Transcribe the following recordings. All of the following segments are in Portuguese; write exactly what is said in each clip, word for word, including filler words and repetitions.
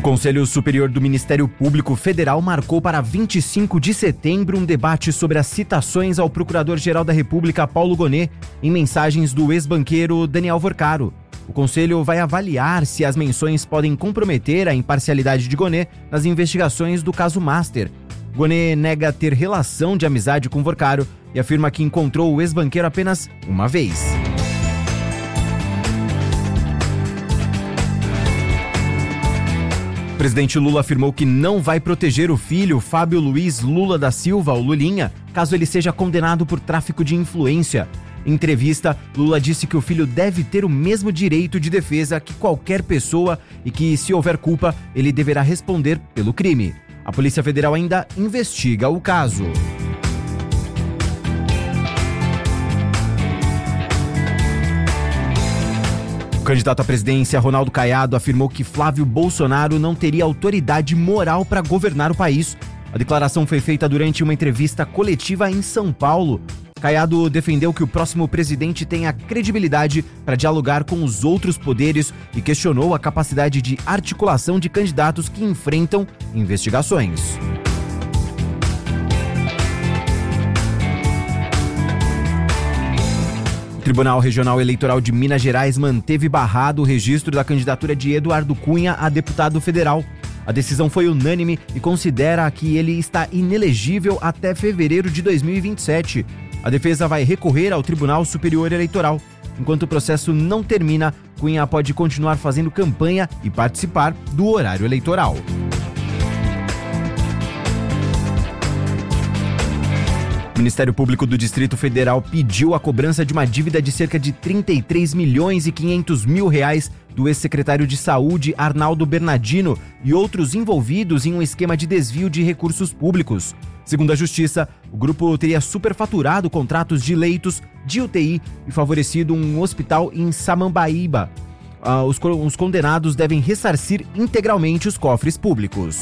O Conselho Superior do Ministério Público Federal marcou para vinte e cinco de setembro um debate sobre as citações ao Procurador-Geral da República, Paulo Gonet, em mensagens do ex-banqueiro Daniel Vorcaro. O Conselho vai avaliar se as menções podem comprometer a imparcialidade de Gonet nas investigações do caso Master. Gonet nega ter relação de amizade com Vorcaro e afirma que encontrou o ex-banqueiro apenas uma vez. O presidente Lula afirmou que não vai proteger o filho, Fábio Luiz Lula da Silva, o Lulinha, caso ele seja condenado por tráfico de influência. Em entrevista, Lula disse que o filho deve ter o mesmo direito de defesa que qualquer pessoa e que, se houver culpa, ele deverá responder pelo crime. A Polícia Federal ainda investiga o caso. O candidato à presidência, Ronaldo Caiado, afirmou que Flávio Bolsonaro não teria autoridade moral para governar o país. A declaração foi feita durante uma entrevista coletiva em São Paulo. Caiado defendeu que o próximo presidente tenha credibilidade para dialogar com os outros poderes e questionou a capacidade de articulação de candidatos que enfrentam investigações. O Tribunal Regional Eleitoral de Minas Gerais manteve barrado o registro da candidatura de Eduardo Cunha a deputado federal. A decisão foi unânime e considera que ele está inelegível até fevereiro de dois mil e vinte e sete. A defesa vai recorrer ao Tribunal Superior Eleitoral. Enquanto o processo não termina, Cunha pode continuar fazendo campanha e participar do horário eleitoral. O Ministério Público do Distrito Federal pediu a cobrança de uma dívida de cerca de trinta e três milhões e quinhentos mil reais do ex-secretário de Saúde, Arnaldo Bernardino, e outros envolvidos em um esquema de desvio de recursos públicos. Segundo a Justiça, o grupo teria superfaturado contratos de leitos de U T I e favorecido um hospital em Samambaíba. Ah, os, os condenados devem ressarcir integralmente os cofres públicos.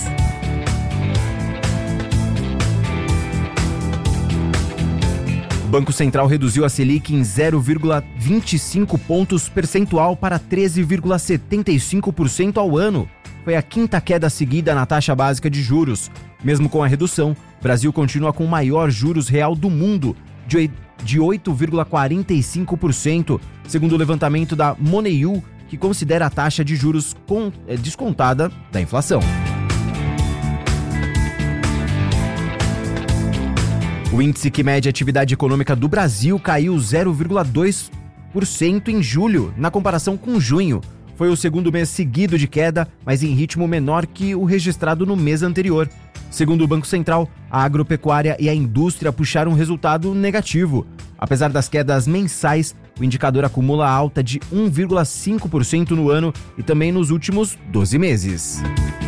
O Banco Central reduziu a Selic em zero vírgula vinte e cinco pontos percentual para treze vírgula setenta e cinco por cento ao ano. Foi a quinta queda seguida na taxa básica de juros. Mesmo com a redução, o Brasil continua com o maior juros real do mundo, de oito vírgula quarenta e cinco por cento, segundo o levantamento da Moneyou, que considera a taxa de juros descontada da inflação. O índice que mede a atividade econômica do Brasil caiu zero vírgula dois por cento em julho, na comparação com junho. Foi o segundo mês seguido de queda, mas em ritmo menor que o registrado no mês anterior. Segundo o Banco Central, a agropecuária e a indústria puxaram um resultado negativo. Apesar das quedas mensais, o indicador acumula alta de um vírgula cinco por cento no ano e também nos últimos doze meses.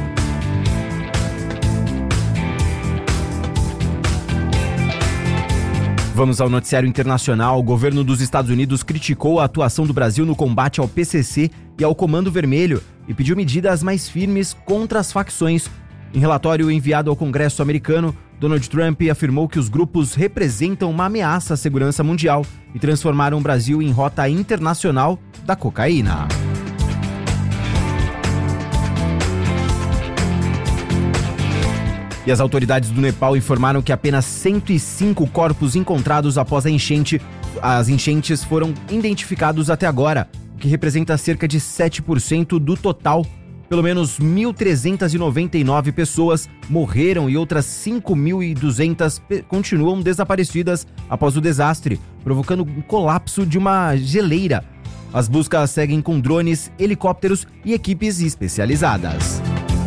Vamos ao noticiário internacional. O governo dos Estados Unidos criticou a atuação do Brasil no combate ao P C C e ao Comando Vermelho e pediu medidas mais firmes contra as facções. Em relatório enviado ao Congresso americano, Donald Trump afirmou que os grupos representam uma ameaça à segurança mundial e transformaram o Brasil em rota internacional da cocaína. E as autoridades do Nepal informaram que apenas cento e cinco corpos encontrados após a enchente, as enchentes foram identificados até agora, o que representa cerca de sete por cento do total. Pelo menos mil trezentas e noventa e nove pessoas morreram e outras cinco mil e duzentas pe- continuam desaparecidas após o desastre, provocando um colapso de uma geleira. As buscas seguem com drones, helicópteros e equipes especializadas.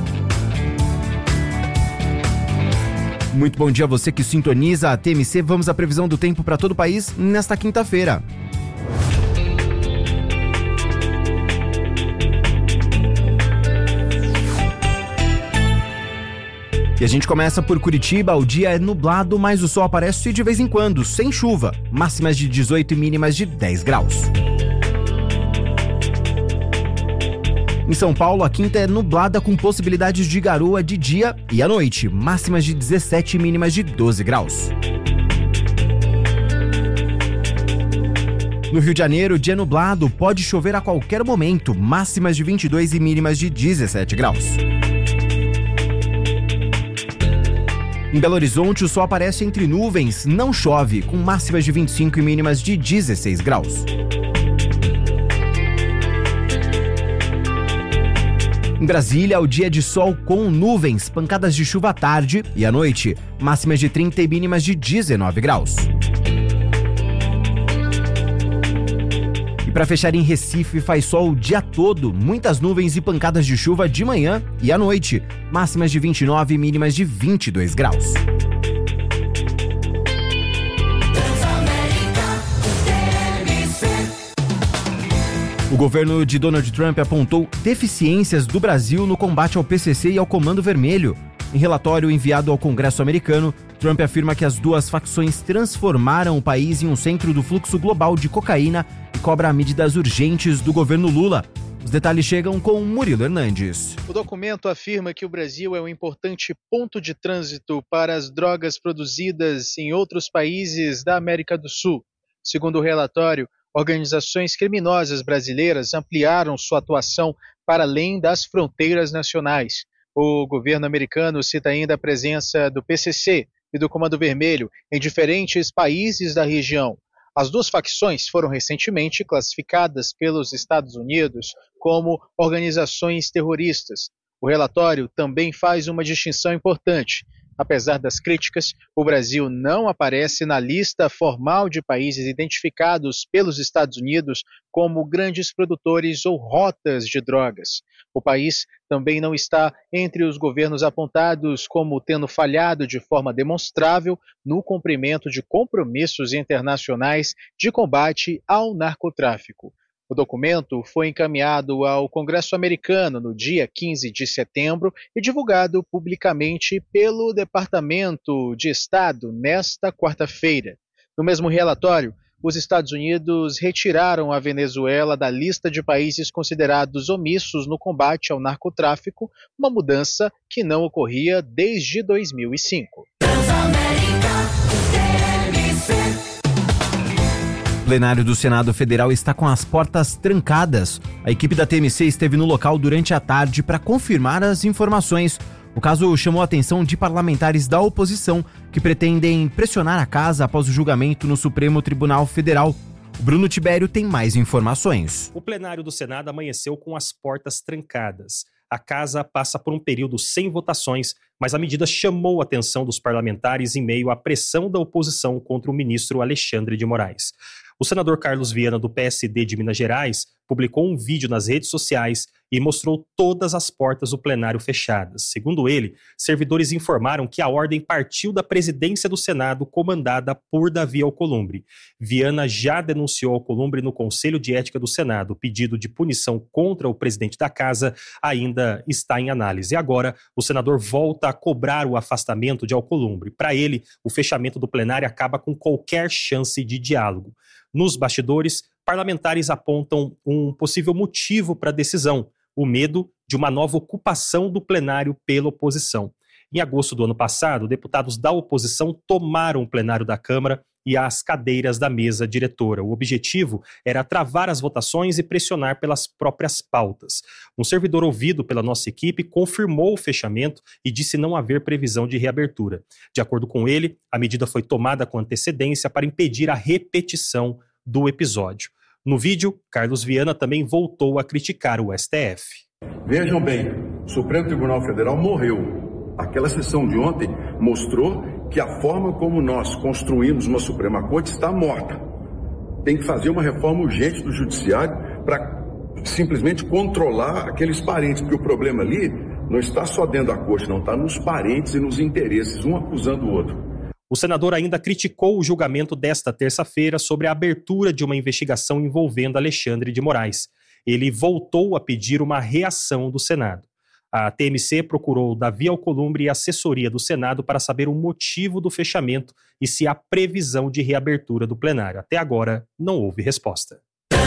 Muito bom dia a você que sintoniza a T M C. Vamos à previsão do tempo para todo o país nesta quinta-feira. E a gente começa por Curitiba. O dia é nublado, mas o sol aparece de vez em quando, sem chuva. Máximas de dezoito e mínimas de dez graus. Em São Paulo, a quinta é nublada com possibilidades de garoa de dia e à noite. Máximas de dezessete e mínimas de doze graus. No Rio de Janeiro, dia nublado, pode chover a qualquer momento. Máximas de vinte e dois e mínimas de dezessete graus. Em Belo Horizonte, o sol aparece entre nuvens, não chove, com máximas de vinte e cinco e mínimas de dezesseis graus. Em Brasília, o dia de sol com nuvens, pancadas de chuva à tarde e à noite, máximas de trinta e mínimas de dezenove graus. E para fechar, em Recife, faz sol o dia todo, muitas nuvens e pancadas de chuva de manhã e à noite, máximas de vinte e nove e mínimas de vinte e dois graus. O governo de Donald Trump apontou deficiências do Brasil no combate ao P C C e ao Comando Vermelho. Em relatório enviado ao Congresso americano, Trump afirma que as duas facções transformaram o país em um centro do fluxo global de cocaína e cobra medidas urgentes do governo Lula. Os detalhes chegam com Murilo Hernandes. O documento afirma que o Brasil é um importante ponto de trânsito para as drogas produzidas em outros países da América do Sul. Segundo o relatório, organizações criminosas brasileiras ampliaram sua atuação para além das fronteiras nacionais. O governo americano cita ainda a presença do P C C e do Comando Vermelho em diferentes países da região. As duas facções foram recentemente classificadas pelos Estados Unidos como organizações terroristas. O relatório também faz uma distinção importante. Apesar das críticas, o Brasil não aparece na lista formal de países identificados pelos Estados Unidos como grandes produtores ou rotas de drogas. O país também não está entre os governos apontados como tendo falhado de forma demonstrável no cumprimento de compromissos internacionais de combate ao narcotráfico. O documento foi encaminhado ao Congresso americano no dia quinze de setembro e divulgado publicamente pelo Departamento de Estado nesta quarta-feira. No mesmo relatório, os Estados Unidos retiraram a Venezuela da lista de países considerados omissos no combate ao narcotráfico, uma mudança que não ocorria desde dois mil e cinco. O plenário do Senado Federal está com as portas trancadas. A equipe da T M C esteve no local durante a tarde para confirmar as informações. O caso chamou a atenção de parlamentares da oposição que pretendem pressionar a casa após o julgamento no Supremo Tribunal Federal. O Bruno Tibério tem mais informações. O plenário do Senado amanheceu com as portas trancadas. A casa passa por um período sem votações, mas a medida chamou a atenção dos parlamentares em meio à pressão da oposição contra o ministro Alexandre de Moraes. O senador Carlos Viana, do P S D de Minas Gerais, publicou um vídeo nas redes sociais e mostrou todas as portas do plenário fechadas. Segundo ele, servidores informaram que a ordem partiu da presidência do Senado, comandada por Davi Alcolumbre. Viana já denunciou Alcolumbre no Conselho de Ética do Senado. O pedido de punição contra o presidente da casa ainda está em análise. Agora, o senador volta a cobrar o afastamento de Alcolumbre. Para ele, o fechamento do plenário acaba com qualquer chance de diálogo. Nos bastidores, parlamentares apontam um possível motivo para a decisão: o medo de uma nova ocupação do plenário pela oposição. Em agosto do ano passado, deputados da oposição tomaram o plenário da Câmara e as cadeiras da mesa diretora. O objetivo era travar as votações e pressionar pelas próprias pautas. Um servidor ouvido pela nossa equipe confirmou o fechamento e disse não haver previsão de reabertura. De acordo com ele, a medida foi tomada com antecedência para impedir a repetição do episódio. No vídeo, Carlos Viana também voltou a criticar o S T F. Vejam bem, o Supremo Tribunal Federal morreu. Aquela sessão de ontem mostrou que a forma como nós construímos uma Suprema Corte está morta. Tem que fazer uma reforma urgente do Judiciário para simplesmente controlar aqueles parentes, porque o problema ali não está só dentro da Corte, não, está nos parentes e nos interesses, um acusando o outro. O senador ainda criticou o julgamento desta terça-feira sobre a abertura de uma investigação envolvendo Alexandre de Moraes. Ele voltou a pedir uma reação do Senado. A T M C procurou Davi Alcolumbre e a assessoria do Senado para saber o motivo do fechamento e se há previsão de reabertura do plenário. Até agora, não houve resposta.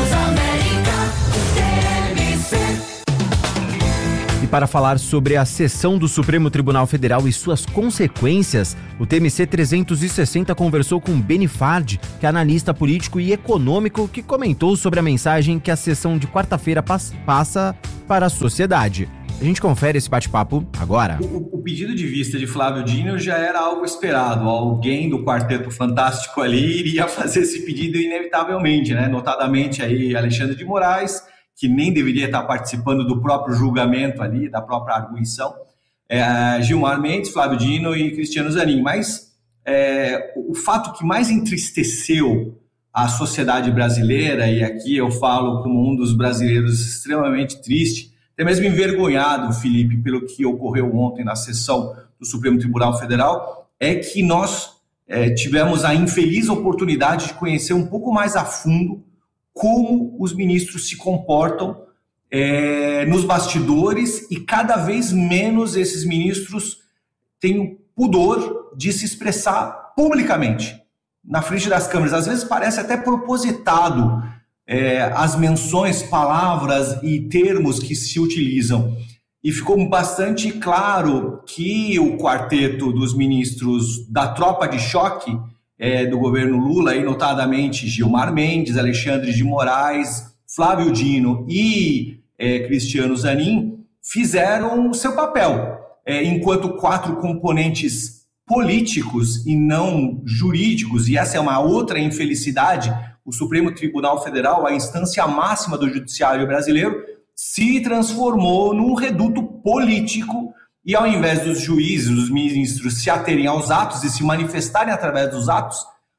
E para falar sobre a sessão do Supremo Tribunal Federal e suas consequências, o T M C trezentos e sessenta conversou com Beni Fard, que é analista político e econômico, que comentou sobre a mensagem que a sessão de quarta-feira passa para a sociedade. A gente confere esse bate-papo agora. O, o pedido de vista de Flávio Dino já era algo esperado. Alguém do Quarteto Fantástico ali iria fazer esse pedido inevitavelmente, né? Notadamente aí Alexandre de Moraes, que nem deveria estar participando do próprio julgamento ali, da própria arguição. É, Gilmar Mendes, Flávio Dino e Cristiano Zanin. Mas é, o fato que mais entristeceu a sociedade brasileira, e aqui eu falo como um dos brasileiros extremamente triste, até mesmo envergonhado, Felipe, pelo que ocorreu ontem na sessão do Supremo Tribunal Federal, é que nós é, tivemos a infeliz oportunidade de conhecer um pouco mais a fundo como os ministros se comportam é, nos bastidores, e cada vez menos esses ministros têm o pudor de se expressar publicamente na frente das câmeras. Às vezes parece até propositado é, as menções, palavras e termos que se utilizam. E ficou bastante claro que o quarteto dos ministros da tropa de choque é, do governo Lula, e notadamente Gilmar Mendes, Alexandre de Moraes, Flávio Dino e é, Cristiano Zanin, fizeram o seu papel. É, enquanto quatro componentes políticos e não jurídicos, e essa é uma outra infelicidade, o Supremo Tribunal Federal, a instância máxima do judiciário brasileiro, se transformou num reduto político, e ao invés dos juízes, os ministros se aterem aos atos e se manifestarem através dos atos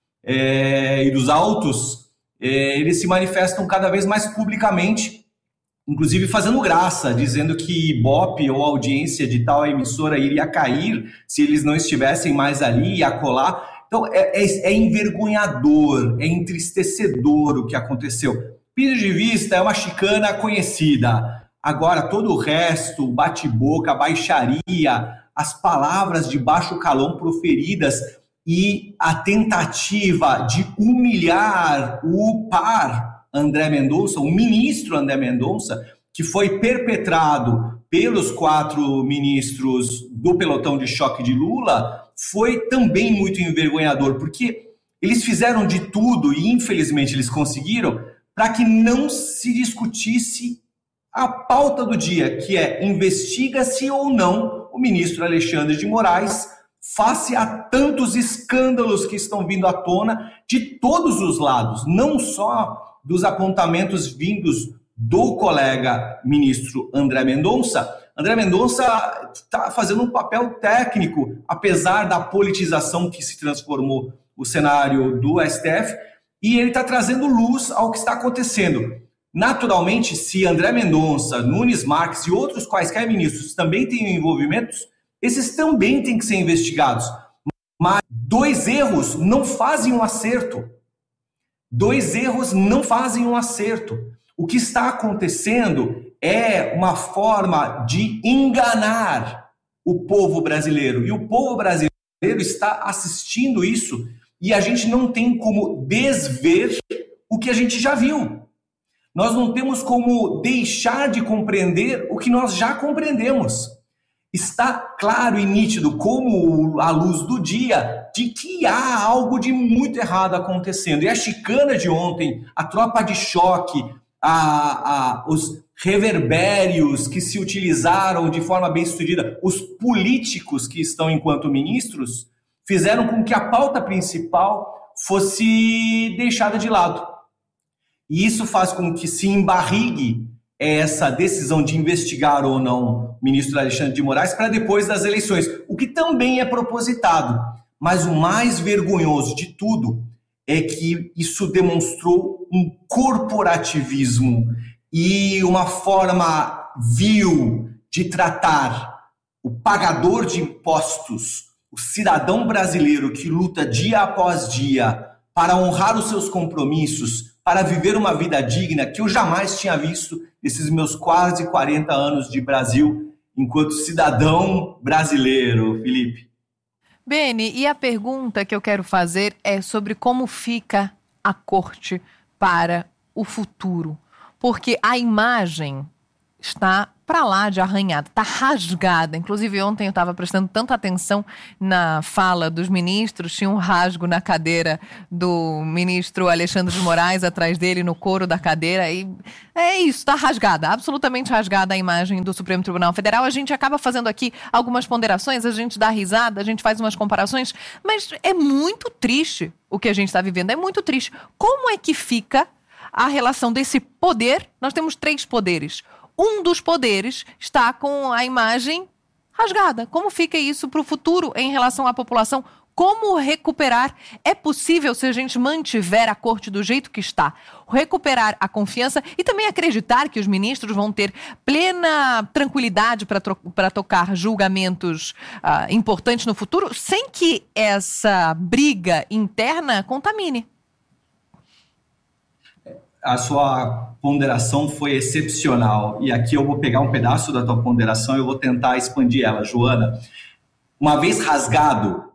é, e dos autos, é, eles se manifestam cada vez mais publicamente, inclusive fazendo graça, dizendo que Ibope ou audiência de tal emissora iria cair se eles não estivessem mais ali e acolá. Então, é, é, é envergonhador, é entristecedor o que aconteceu. Pedido de vista é uma chicana conhecida. Agora, todo o resto, bate-boca, baixaria, as palavras de baixo calão proferidas e a tentativa de humilhar o par André Mendonça, o ministro André Mendonça, que foi perpetrado pelos quatro ministros do pelotão de choque de Lula, foi também muito envergonhador, porque eles fizeram de tudo, e infelizmente eles conseguiram, para que não se discutisse a pauta do dia, que é: investiga-se ou não o ministro Alexandre de Moraes, face a tantos escândalos que estão vindo à tona de todos os lados, não só dos apontamentos vindos do colega ministro André Mendonça. André Mendonça está fazendo um papel técnico, apesar da politização que se transformou o cenário do S T F, e ele está trazendo luz ao que está acontecendo. Naturalmente, se André Mendonça, Nunes Marques e outros quaisquer ministros também têm envolvimentos, esses também têm que ser investigados. Mas dois erros não fazem um acerto. Dois erros não fazem um acerto. O que está acontecendo é uma forma de enganar o povo brasileiro. E o povo brasileiro está assistindo isso, e a gente não tem como desver o que a gente já viu. Nós não temos como deixar de compreender o que nós já compreendemos. Está claro e nítido, como a luz do dia, de que há algo de muito errado acontecendo. E a chicana de ontem, a tropa de choque, a, a, os reverbérios que se utilizaram de forma bem sucedida, os políticos que estão enquanto ministros, fizeram com que a pauta principal fosse deixada de lado. E isso faz com que se embarrigue essa decisão de investigar ou não o ministro Alexandre de Moraes para depois das eleições, o que também é propositado. Mas o mais vergonhoso de tudo é que isso demonstrou um corporativismo e uma forma vil de tratar o pagador de impostos, o cidadão brasileiro que luta dia após dia para honrar os seus compromissos, para viver uma vida digna, que eu jamais tinha visto nesses meus quase quarenta anos de Brasil enquanto cidadão brasileiro, Felipe. Beni, e a pergunta que eu quero fazer é sobre como fica a corte para o futuro. Porque a imagem está pra lá de arranhada, tá rasgada. Inclusive ontem eu estava prestando tanta atenção na fala dos ministros, tinha um rasgo na cadeira do ministro Alexandre de Moraes, atrás dele, no couro da cadeira, e é isso, tá rasgada, absolutamente rasgada a imagem do Supremo Tribunal Federal. A gente acaba fazendo aqui algumas ponderações, a gente dá risada, a gente faz umas comparações, mas é muito triste o que a gente está vivendo, é muito triste. Como é que fica a relação desse poder? Nós temos três poderes. Um dos poderes está com a imagem rasgada. Como fica isso para o futuro em relação à população? Como recuperar? É possível, se a gente mantiver a corte do jeito que está, recuperar a confiança e também acreditar que os ministros vão ter plena tranquilidade para tro- para tocar julgamentos uh, importantes no futuro, sem que essa briga interna contamine? A sua ponderação foi excepcional. E aqui eu vou pegar um pedaço da tua ponderação e eu vou tentar expandir ela. Joana, uma vez rasgado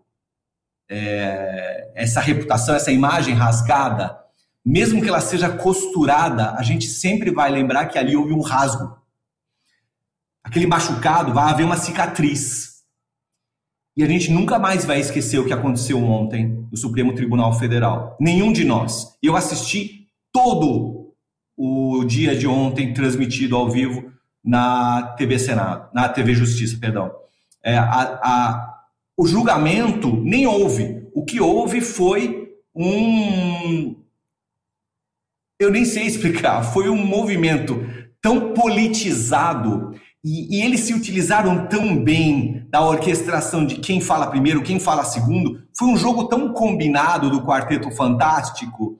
é, essa reputação, essa imagem rasgada, mesmo que ela seja costurada, a gente sempre vai lembrar que ali houve um rasgo. Aquele machucado, vai haver uma cicatriz. E a gente nunca mais vai esquecer o que aconteceu ontem no Supremo Tribunal Federal. Nenhum de nós. Eu assisti todo o dia de ontem transmitido ao vivo na T V Senado, na T V Justiça, perdão. É, a, a, o julgamento nem houve. O que houve foi um... Eu nem sei explicar. Foi um movimento tão politizado e, e eles se utilizaram tão bem da orquestração de quem fala primeiro, quem fala segundo. Foi um jogo tão combinado do Quarteto Fantástico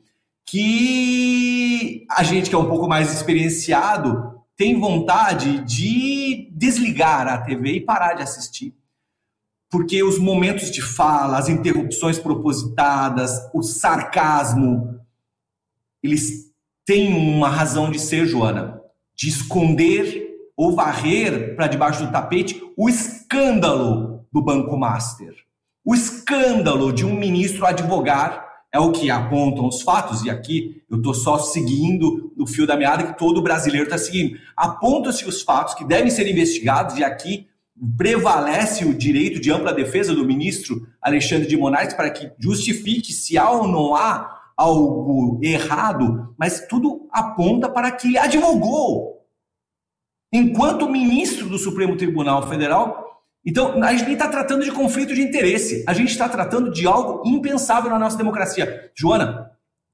que a gente que é um pouco mais experienciado tem vontade de desligar a T V e parar de assistir. Porque os momentos de fala, as interrupções propositadas, o sarcasmo, eles têm uma razão de ser, Joana, de esconder ou varrer para debaixo do tapete o escândalo do Banco Master. O escândalo de um ministro advogar. É o que apontam os fatos, e aqui eu estou só seguindo o fio da meada que todo brasileiro está seguindo. Apontam-se os fatos que devem ser investigados, e aqui prevalece o direito de ampla defesa do ministro Alexandre de Moraes para que justifique se há ou não há algo errado, mas tudo aponta para que ele advogou. Enquanto ministro do Supremo Tribunal Federal... Então, a gente nem está tratando de conflito de interesse. A gente está tratando de algo impensável na nossa democracia. Joana,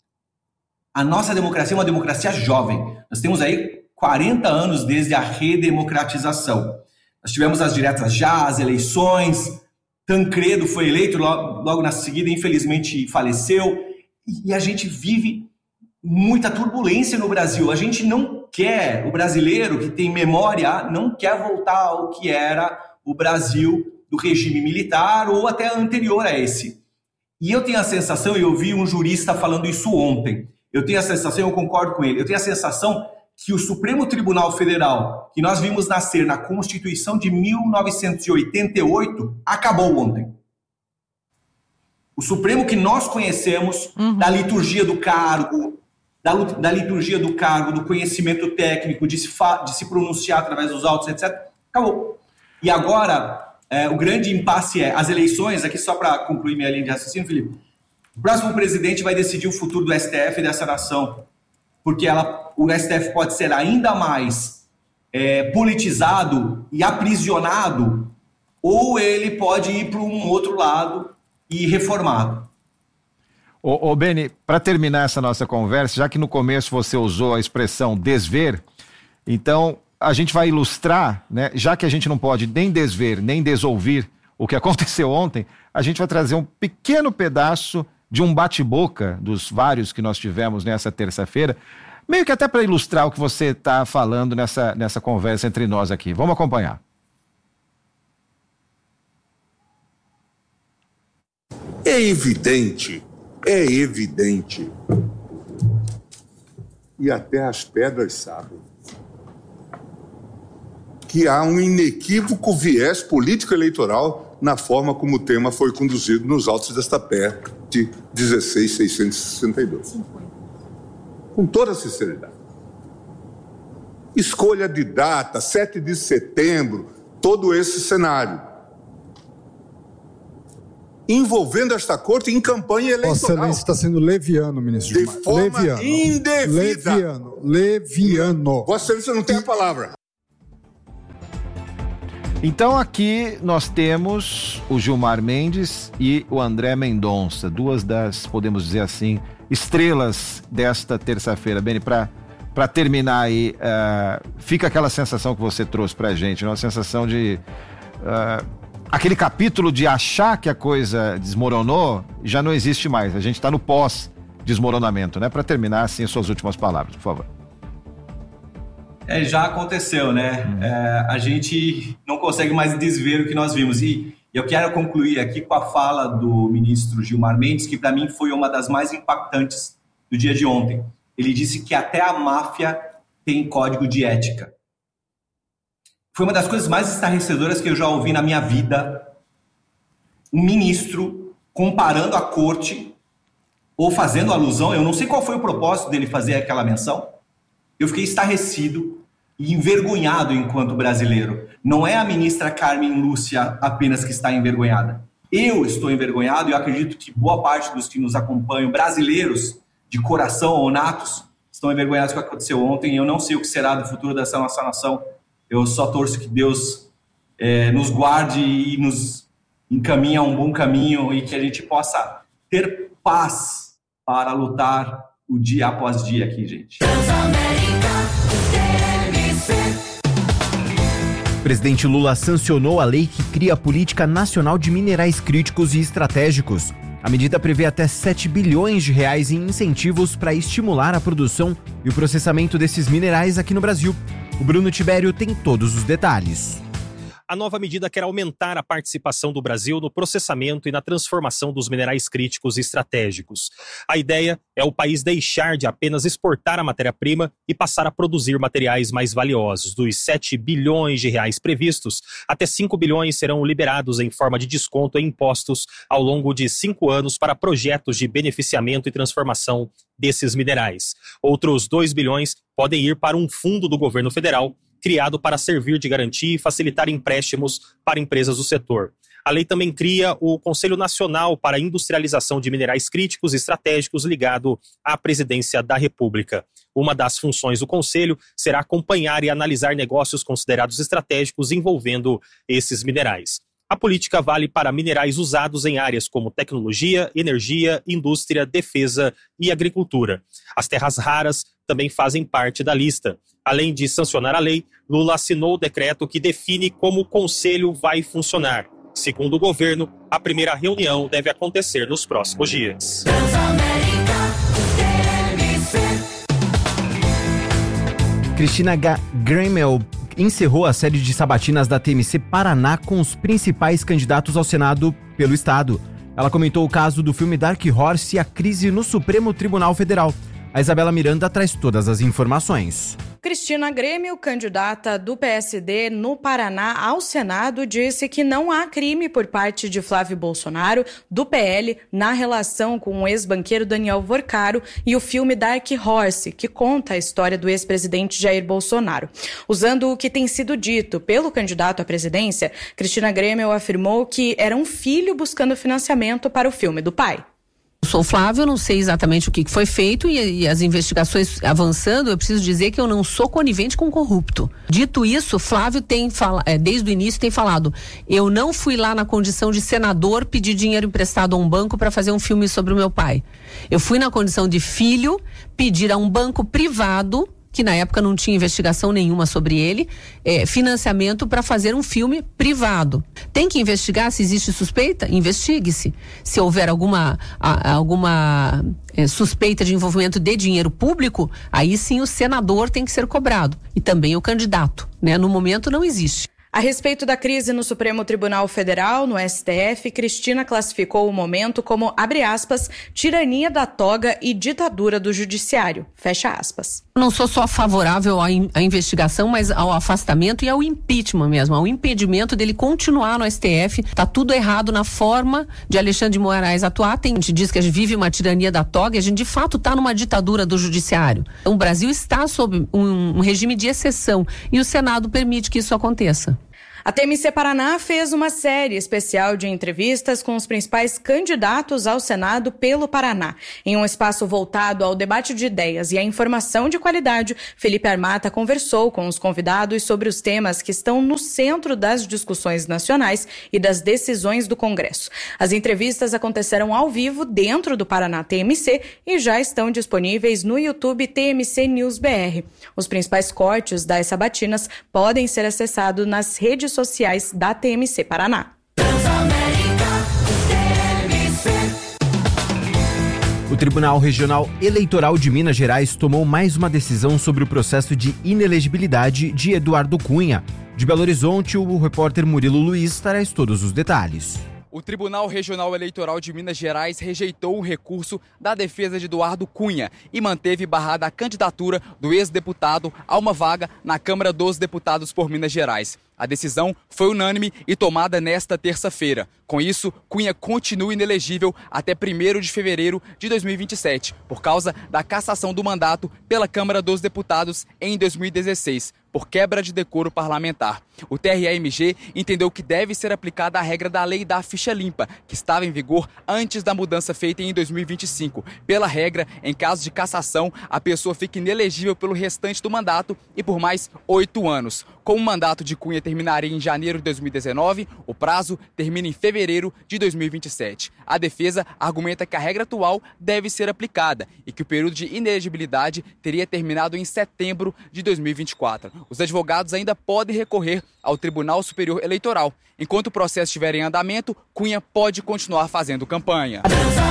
a nossa democracia é uma democracia jovem. Nós temos aí quarenta anos desde a redemocratização. Nós tivemos as diretas já, as eleições. Tancredo foi eleito, logo, logo na seguida, infelizmente, faleceu. E a gente vive muita turbulência no Brasil. A gente não quer, o brasileiro que tem memória, não quer voltar ao que era o Brasil do regime militar ou até anterior a esse. E eu tenho a sensação, e eu vi um jurista falando isso ontem, eu tenho a sensação, eu concordo com ele, eu tenho a sensação que o Supremo Tribunal Federal, que nós vimos nascer na Constituição de mil novecentos e oitenta e oito, acabou ontem. O Supremo que nós conhecemos, uhum. da liturgia do cargo, da, da liturgia do cargo, do conhecimento técnico, de se, fa, de se pronunciar através dos autos, etcétera, acabou. E agora, é, o grande impasse é as eleições, aqui só para concluir minha linha de raciocínio, Felipe, o próximo presidente vai decidir o futuro do S T F e dessa nação, porque ela, o S T F pode ser ainda mais é, politizado e aprisionado, ou ele pode ir para um outro lado e reformado. Ô, ô Beni, para terminar essa nossa conversa, já que no começo você usou a expressão desver, então... a gente vai ilustrar, né? Já que a gente não pode nem desver, nem desouvir o que aconteceu ontem, a gente vai trazer um pequeno pedaço de um bate-boca dos vários que nós tivemos nessa terça-feira, meio que até para ilustrar o que você está falando nessa, nessa conversa entre nós aqui. Vamos acompanhar. É evidente, é evidente, e até as pedras sabem, que há um inequívoco viés político-eleitoral na forma como o tema foi conduzido nos autos desta P E de dezesseis mil seiscentos e sessenta e dois. Com toda sinceridade. escolha de data, sete de setembro, todo esse cenário. Envolvendo esta corte em campanha eleitoral. Vossa Excelência está sendo leviano, ministro De Gilmar. forma leviano. indevida. Leviano, leviano. Vossa Excelência não tem a palavra. Então aqui nós temos o Gilmar Mendes e o André Mendonça, duas das, podemos dizer assim, estrelas desta terça-feira. Beni, para para terminar aí, uh, fica aquela sensação que você trouxe pra gente, uma sensação de uh, aquele capítulo de achar que a coisa desmoronou já não existe mais, a gente está no pós-desmoronamento, né? Para terminar, assim, suas últimas palavras, por favor. É, já aconteceu, né? Hum. É, a gente não consegue mais desver o que nós vimos. E eu quero concluir aqui com a fala do ministro Gilmar Mendes, que para mim foi uma das mais impactantes do dia de ontem. Ele disse que até a máfia tem código de ética. Foi uma das coisas mais estarrecedoras que eu já ouvi na minha vida. Um ministro comparando a corte, ou fazendo alusão, eu não sei qual foi o propósito dele fazer aquela menção. Eu fiquei estarrecido e envergonhado enquanto brasileiro. Não é a ministra Carmen Lúcia apenas que está envergonhada. Eu estou envergonhado e eu acredito que boa parte dos que nos acompanham, brasileiros de coração ou natos, estão envergonhados com o que aconteceu ontem. Eu não sei o que será do futuro dessa nossa nação. Eu só torço que Deus é, nos guarde e nos encaminhe a um bom caminho e que a gente possa ter paz para lutar o dia após dia aqui, gente. O presidente Lula sancionou a lei que cria a Política Nacional de Minerais Críticos e Estratégicos. A medida prevê até sete bilhões de reais em incentivos para estimular a produção e o processamento desses minerais aqui no Brasil. O Bruno Tibério tem todos os detalhes. A nova medida quer aumentar a participação do Brasil no processamento e na transformação dos minerais críticos e estratégicos. A ideia é o país deixar de apenas exportar a matéria-prima e passar a produzir materiais mais valiosos. Dos sete bilhões de reais previstos, até cinco bilhões serão liberados em forma de desconto em impostos ao longo de cinco anos para projetos de beneficiamento e transformação desses minerais. Outros dois bilhões podem ir para um fundo do governo federal criado para servir de garantia e facilitar empréstimos para empresas do setor. A lei também cria o Conselho Nacional para a Industrialização de Minerais Críticos e Estratégicos ligado à Presidência da República. Uma das funções do Conselho será acompanhar e analisar negócios considerados estratégicos envolvendo esses minerais. A política vale para minerais usados em áreas como tecnologia, energia, indústria, defesa e agricultura. As terras raras também fazem parte da lista. Além de sancionar a lei, Lula assinou o decreto que define como o conselho vai funcionar. Segundo o governo, a primeira reunião deve acontecer nos próximos dias. Cristina Grêmio encerrou a série de sabatinas da T M C Paraná com os principais candidatos ao Senado pelo Estado. Ela comentou o caso do filme Dark Horse e a crise no Supremo Tribunal Federal. A Isabela Miranda traz todas as informações. Cristina Grêmio, candidata do P S D no Paraná ao Senado, disse que não há crime por parte de Flávio Bolsonaro, do P L, na relação com o ex-banqueiro Daniel Vorcaro e o filme Dark Horse, que conta a história do ex-presidente Jair Bolsonaro. Usando o que tem sido dito pelo candidato à presidência, Cristina Grêmio afirmou que era um filho buscando financiamento para o filme do pai. Eu sou Flávio, eu não sei exatamente o que foi feito e, e as investigações avançando, eu preciso dizer que eu não sou conivente com corrupto. Dito isso, Flávio tem fala, é, desde o início tem falado, eu não fui lá na condição de senador pedir dinheiro emprestado a um banco para fazer um filme sobre o meu pai. Eu fui na condição de filho pedir a um banco privado, que na época não tinha investigação nenhuma sobre ele, é, financiamento para fazer um filme privado. Tem que investigar se existe suspeita? Investigue-se. Se houver alguma, a, alguma é, suspeita de envolvimento de dinheiro público, aí sim o senador tem que ser cobrado. E também o candidato, né? No momento não existe. A respeito da crise no Supremo Tribunal Federal, no S T F, Cristina classificou o momento como, abre aspas, tirania da toga e ditadura do judiciário, fecha aspas. Não sou só favorável à, in- à investigação, mas ao afastamento e ao impeachment mesmo, ao impedimento dele continuar no S T F. Tá tudo errado na forma de Alexandre de Moraes atuar. Tem, a gente diz que a gente vive uma tirania da toga e a gente de fato está numa ditadura do judiciário. Então, o Brasil está sob um, um regime de exceção e o Senado permite que isso aconteça. A T M C Paraná fez uma série especial de entrevistas com os principais candidatos ao Senado pelo Paraná. Em um espaço voltado ao debate de ideias e à informação de qualidade, Felipe Armata conversou com os convidados sobre os temas que estão no centro das discussões nacionais e das decisões do Congresso. As entrevistas aconteceram ao vivo dentro do Paraná T M C e já estão disponíveis no YouTube T M C News B R. Os principais cortes das sabatinas podem ser acessados nas redes sociais da T M C Paraná. O Tribunal Regional Eleitoral de Minas Gerais tomou mais uma decisão sobre o processo de inelegibilidade de Eduardo Cunha. De Belo Horizonte, o repórter Murilo Luiz traz todos os detalhes. O Tribunal Regional Eleitoral de Minas Gerais rejeitou o recurso da defesa de Eduardo Cunha e manteve barrada a candidatura do ex-deputado a uma vaga na Câmara dos Deputados por Minas Gerais. A decisão foi unânime e tomada nesta terça-feira. Com isso, Cunha continua inelegível até primeiro de fevereiro de dois mil e vinte e sete, por causa da cassação do mandato pela Câmara dos Deputados em dois mil e dezesseis, por quebra de decoro parlamentar. O T R E M G entendeu que deve ser aplicada a regra da lei da ficha limpa, que estava em vigor antes da mudança feita em dois mil e vinte e cinco. Pela regra, em caso de cassação, a pessoa fica inelegível pelo restante do mandato e por mais oito anos. Como o mandato de Cunha terminaria em janeiro de dois mil e dezenove, o prazo termina em fevereiro de dois mil e vinte e sete. A defesa argumenta que a regra atual deve ser aplicada e que o período de inelegibilidade teria terminado em setembro de dois mil e vinte e quatro. Os advogados ainda podem recorrer ao Tribunal Superior Eleitoral. Enquanto o processo estiver em andamento, Cunha pode continuar fazendo campanha.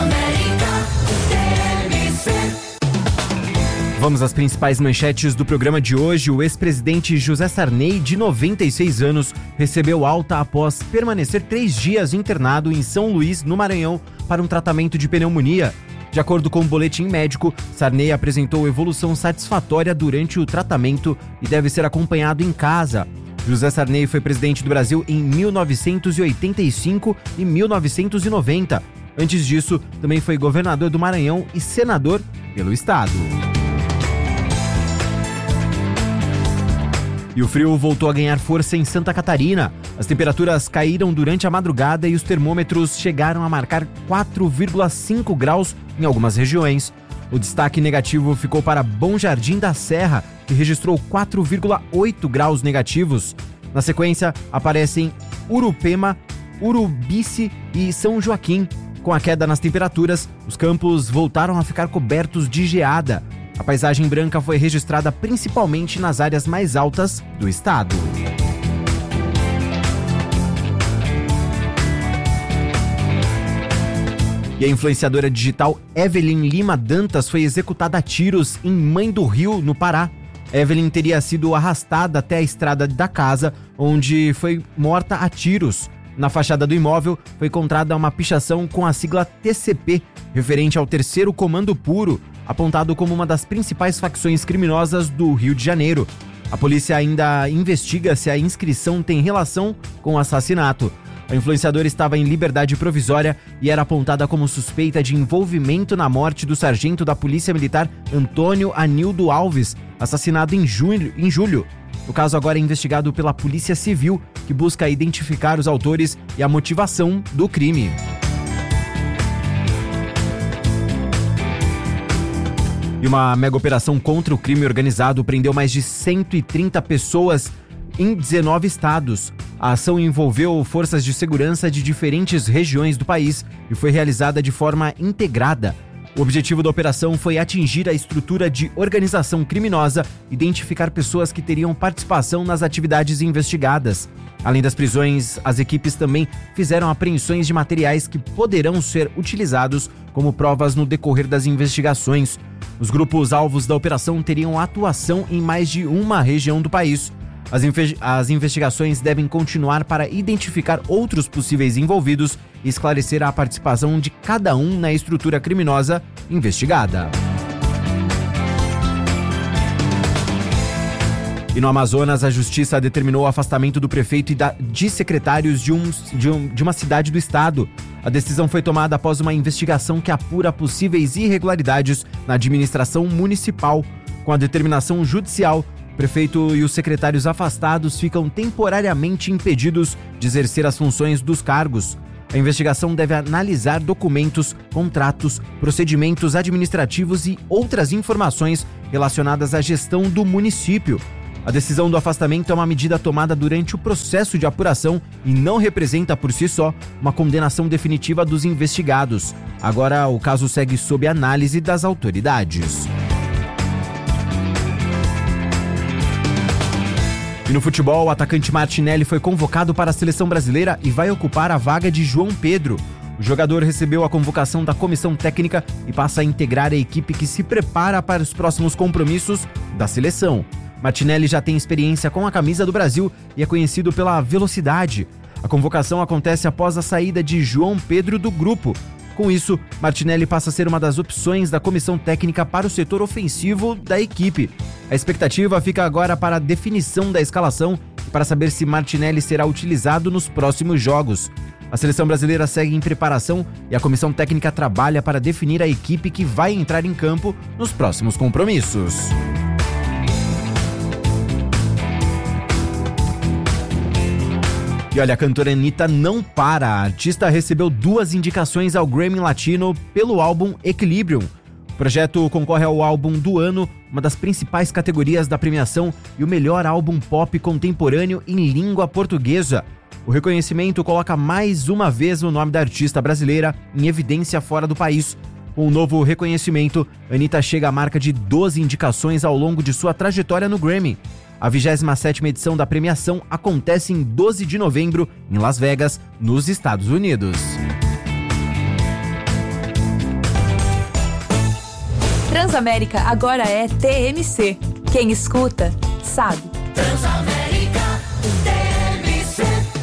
Vamos às principais manchetes do programa de hoje. O ex-presidente José Sarney, de noventa e seis anos, recebeu alta após permanecer três dias internado em São Luís, no Maranhão, para um tratamento de pneumonia. De acordo com o boletim médico, Sarney apresentou evolução satisfatória durante o tratamento e deve ser acompanhado em casa. José Sarney foi presidente do Brasil em mil novecentos e oitenta e cinco e mil novecentos e noventa. Antes disso, também foi governador do Maranhão e senador pelo estado. E o frio voltou a ganhar força em Santa Catarina. As temperaturas caíram durante a madrugada e os termômetros chegaram a marcar quatro vírgula cinco graus em algumas regiões. O destaque negativo ficou para Bom Jardim da Serra, que registrou quatro vírgula oito graus negativos. Na sequência, aparecem Urupema, Urubici e São Joaquim. Com a queda nas temperaturas, os campos voltaram a ficar cobertos de geada. A paisagem branca foi registrada principalmente nas áreas mais altas do estado. E a influenciadora digital Evelyn Lima Dantas foi executada a tiros em Mãe do Rio, no Pará. Evelyn teria sido arrastada até a estrada da casa, onde foi morta a tiros. Na fachada do imóvel foi encontrada uma pichação com a sigla T C P, referente ao Terceiro Comando Puro, apontado como uma das principais facções criminosas do Rio de Janeiro. A polícia ainda investiga se a inscrição tem relação com o assassinato. A influenciadora estava em liberdade provisória e era apontada como suspeita de envolvimento na morte do sargento da Polícia Militar Antônio Anildo Alves, assassinado em julho. Em julho. O caso agora é investigado pela Polícia Civil, que busca identificar os autores e a motivação do crime. E uma mega operação contra o crime organizado prendeu mais de cento e trinta pessoas em dezenove estados. A ação envolveu forças de segurança de diferentes regiões do país e foi realizada de forma integrada. O objetivo da operação foi atingir a estrutura de organização criminosa, identificar pessoas que teriam participação nas atividades investigadas. Além das prisões, as equipes também fizeram apreensões de materiais que poderão ser utilizados como provas no decorrer das investigações. Os grupos alvos da operação teriam atuação em mais de uma região do país. As, inve- as investigações devem continuar para identificar outros possíveis envolvidos e esclarecer a participação de cada um na estrutura criminosa investigada. E no Amazonas, a Justiça determinou o afastamento do prefeito e da, de secretários de, um, de, um, de uma cidade do estado. A decisão foi tomada após uma investigação que apura possíveis irregularidades na administração municipal. Com a determinação judicial, o prefeito e os secretários afastados ficam temporariamente impedidos de exercer as funções dos cargos. A investigação deve analisar documentos, contratos, procedimentos administrativos e outras informações relacionadas à gestão do município. A decisão do afastamento é uma medida tomada durante o processo de apuração e não representa por si só uma condenação definitiva dos investigados. Agora, o caso segue sob análise das autoridades. E no futebol, o atacante Martinelli foi convocado para a seleção brasileira e vai ocupar a vaga de João Pedro. O jogador recebeu a convocação da comissão técnica e passa a integrar a equipe que se prepara para os próximos compromissos da seleção. Martinelli já tem experiência com a camisa do Brasil e é conhecido pela velocidade. A convocação acontece após a saída de João Pedro do grupo. Com isso, Martinelli passa a ser uma das opções da comissão técnica para o setor ofensivo da equipe. A expectativa fica agora para a definição da escalação e para saber se Martinelli será utilizado nos próximos jogos. A seleção brasileira segue em preparação e a comissão técnica trabalha para definir a equipe que vai entrar em campo nos próximos compromissos. E olha, a cantora Anitta não para. A artista recebeu duas indicações ao Grammy Latino pelo álbum Equilibrium. O projeto concorre ao álbum do ano, uma das principais categorias da premiação, e o melhor álbum pop contemporâneo em língua portuguesa. O reconhecimento coloca mais uma vez o nome da artista brasileira em evidência fora do país. Com o novo reconhecimento, Anitta chega à marca de doze indicações ao longo de sua trajetória no Grammy. A vigésima sétima edição da premiação acontece em doze de novembro, em Las Vegas, nos Estados Unidos. Transamérica agora é T M C. Quem escuta, sabe. Transamérica, T M C.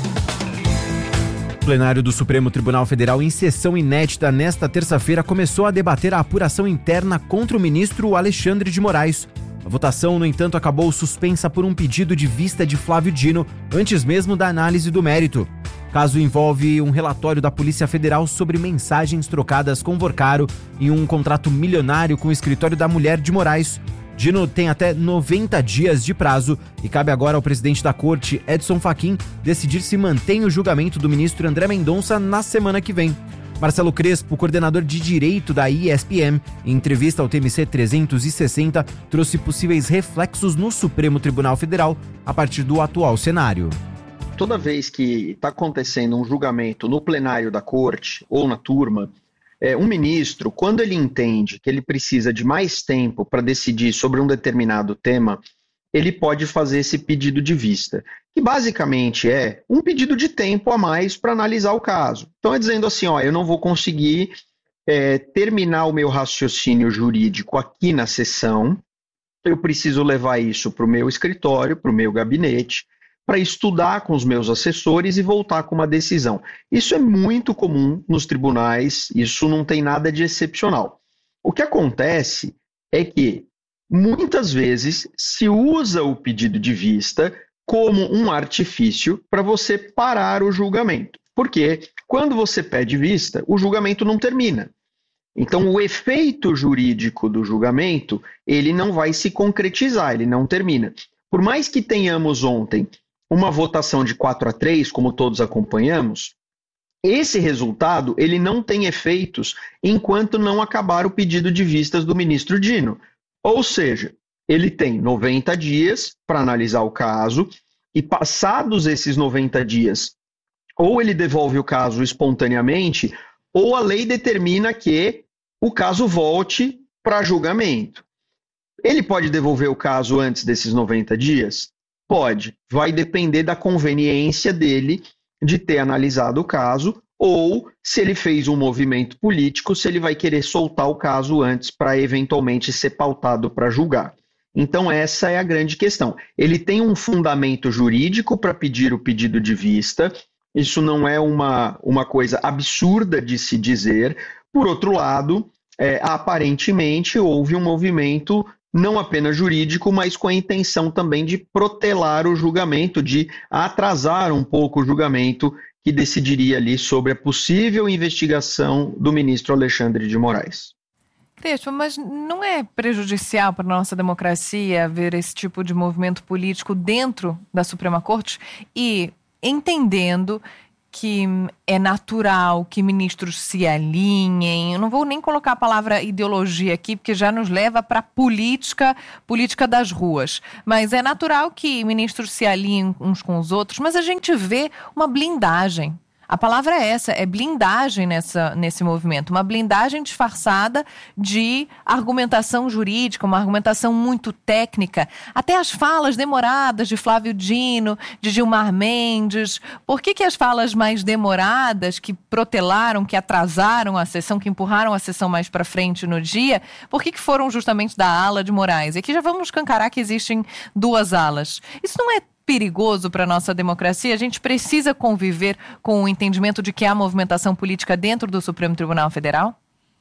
O plenário do Supremo Tribunal Federal, em sessão inédita nesta terça-feira, começou a debater a apuração interna contra o ministro Alexandre de Moraes. A votação, no entanto, acabou suspensa por um pedido de vista de Flávio Dino, antes mesmo da análise do mérito. O caso envolve um relatório da Polícia Federal sobre mensagens trocadas com Vorcaro em um contrato milionário com o escritório da mulher de Moraes. Dino tem até noventa dias de prazo e cabe agora ao presidente da corte, Edson Fachin, decidir se mantém o julgamento do ministro André Mendonça na semana que vem. Marcelo Crespo, coordenador de Direito da E S P M, em entrevista ao T M C trezentos e sessenta, trouxe possíveis reflexos no Supremo Tribunal Federal a partir do atual cenário. Toda vez que está acontecendo um julgamento no plenário da corte ou na turma, é, um ministro, quando ele entende que ele precisa de mais tempo para decidir sobre um determinado tema, ele pode fazer esse pedido de vista, que basicamente é um pedido de tempo a mais para analisar o caso. Então é dizendo assim, ó, eu não vou conseguir é, terminar o meu raciocínio jurídico aqui na sessão, eu preciso levar isso para o meu escritório, para o meu gabinete, para estudar com os meus assessores e voltar com uma decisão. Isso é muito comum nos tribunais, isso não tem nada de excepcional. O que acontece é que muitas vezes se usa o pedido de vista como um artifício para você parar o julgamento. Porque quando você pede vista, o julgamento não termina. Então o efeito jurídico do julgamento, ele não vai se concretizar, ele não termina. Por mais que tenhamos ontem uma votação de quatro a três, como todos acompanhamos, esse resultado ele não tem efeitos enquanto não acabar o pedido de vistas do ministro Dino. Ou seja, ele tem noventa dias para analisar o caso e passados esses noventa dias, ou ele devolve o caso espontaneamente, ou a lei determina que o caso volte para julgamento. Ele pode devolver o caso antes desses noventa dias? Pode. Vai depender da conveniência dele de ter analisado o caso, ou se ele fez um movimento político, se ele vai querer soltar o caso antes para eventualmente ser pautado para julgar. Então essa é a grande questão. Ele tem um fundamento jurídico para pedir o pedido de vista, isso não é uma, uma coisa absurda de se dizer. Por outro lado, é, aparentemente houve um movimento não apenas jurídico, mas com a intenção também de protelar o julgamento, de atrasar um pouco o julgamento que decidiria ali sobre a possível investigação do ministro Alexandre de Moraes. Crespo, mas não é prejudicial para a nossa democracia ver esse tipo de movimento político dentro da Suprema Corte e entendendo que é natural que ministros se alinhem? Eu não vou nem colocar a palavra ideologia aqui, porque já nos leva para a política, política das ruas. Mas é natural que ministros se alinhem uns com os outros, mas a gente vê uma blindagem. A palavra é essa, é blindagem nessa, nesse movimento, uma blindagem disfarçada de argumentação jurídica, uma argumentação muito técnica, até as falas demoradas de Flávio Dino, de Gilmar Mendes. Por que que as falas mais demoradas, que protelaram, que atrasaram a sessão, que empurraram a sessão mais para frente no dia, por que que foram justamente da ala de Moraes? E aqui já vamos escancarar que existem duas alas. Isso não é perigoso para a nossa democracia? A gente precisa conviver com o entendimento de que há movimentação política dentro do Supremo Tribunal Federal?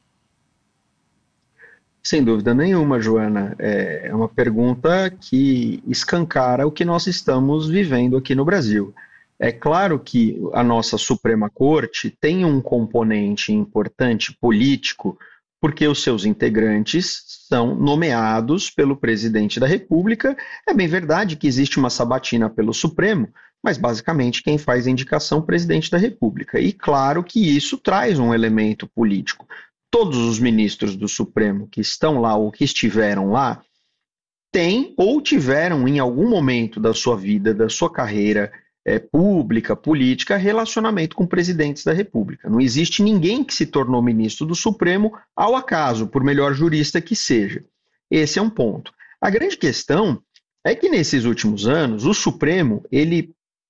Sem dúvida nenhuma, Joana. É uma pergunta que escancara o que nós estamos vivendo aqui no Brasil. É claro que a nossa Suprema Corte tem um componente importante político, porque os seus integrantes são nomeados pelo presidente da República. É bem verdade que existe uma sabatina pelo Supremo, mas basicamente quem faz a indicação é o presidente da República. E claro que isso traz um elemento político. Todos os ministros do Supremo que estão lá ou que estiveram lá têm ou tiveram em algum momento da sua vida, da sua carreira É, pública, política, relacionamento com presidentes da República. Não existe ninguém que se tornou ministro do Supremo ao acaso, por melhor jurista que seja. Esse é um ponto. A grande questão é que nesses últimos anos, o Supremo, ele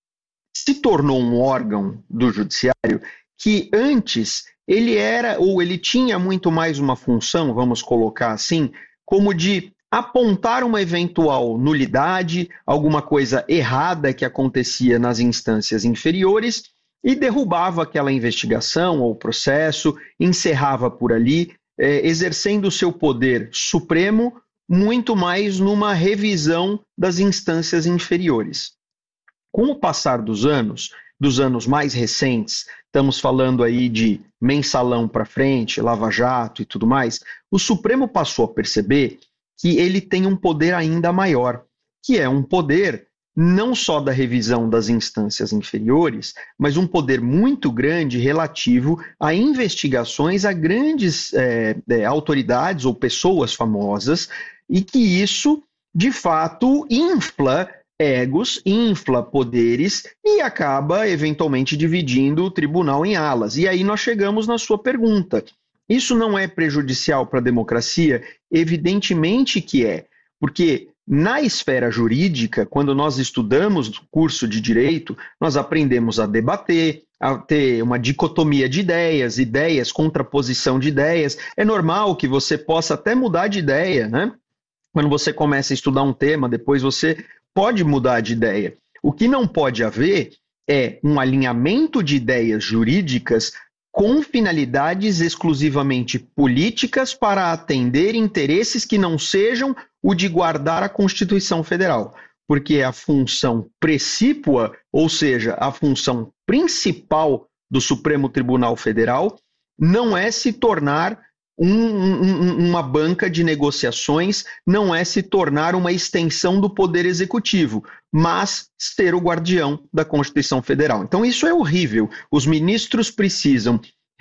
se tornou um órgão do judiciário que antes ele era, ou ele tinha muito mais uma função, vamos colocar assim, como de apontar uma eventual nulidade, alguma coisa errada que acontecia nas instâncias inferiores e derrubava aquela investigação ou processo, encerrava por ali, eh, exercendo o seu poder supremo muito mais numa revisão das instâncias inferiores. Com o passar dos anos, dos anos mais recentes, estamos falando aí de mensalão para frente, Lava Jato e tudo mais, o Supremo passou a perceber que ele tem um poder ainda maior, que é um poder não só da revisão das instâncias inferiores, mas um poder muito grande relativo a investigações a grandes é, é, autoridades ou pessoas famosas, e que isso, de fato, infla egos, infla poderes e acaba, eventualmente, dividindo o tribunal em alas. E aí nós chegamos na sua pergunta. Isso não é prejudicial para a democracia? Evidentemente que é, porque na esfera jurídica, quando nós estudamos o curso de direito, nós aprendemos a debater, a ter uma dicotomia de ideias, ideias, contraposição de ideias. É normal que você possa até mudar de ideia, né? Quando você começa a estudar um tema, depois você pode mudar de ideia. O que não pode haver é um alinhamento de ideias jurídicas com finalidades exclusivamente políticas para atender interesses que não sejam o de guardar a Constituição Federal, porque a função precípua, ou seja, a função principal do Supremo Tribunal Federal, não é se tornar um, um, uma banca de negociações, não é se tornar uma extensão do Poder Executivo, mas ser o guardião da Constituição Federal. Então isso é horrível. Os ministros precisam